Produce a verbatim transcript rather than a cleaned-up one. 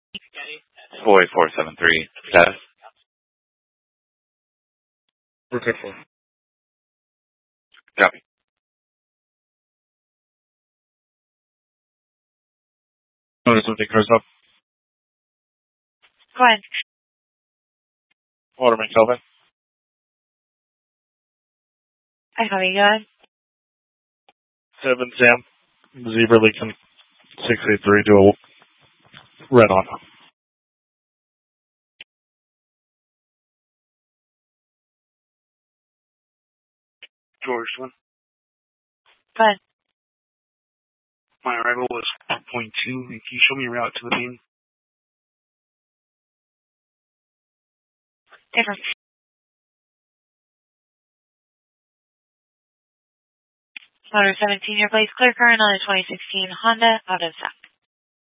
four eight four seven three. Status? Okay, four. Copy. Notice of the cars up. Go ahead. Waterman Kelvin. I have you. Go ahead. Seven Sam. Zebra Lincoln. Six eight three dual. Red on. George one. Go ahead. My arrival was one point two. Can you show me a route to the beam? Different. Motor seventeen, your place clear current on a twenty sixteen Honda out of stock.